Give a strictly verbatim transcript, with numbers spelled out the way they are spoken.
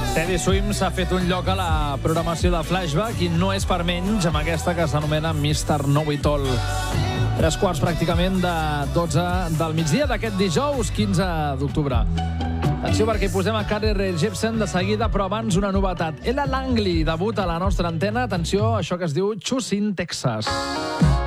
Teddy Swims s'ha fet un lloc a la programació de Flashback i no és per menys amb aquesta que s'anomena mister Know-It-All. Tres quarts pràcticament de dotze del migdia d'aquest dijous quinze d'octubre. Atenció perquè hi posem a Carly Jepsen de seguida, però abans una novetat. Ella Langley debuta a la nostra antena. Atenció, això que es diu Choosing Texas.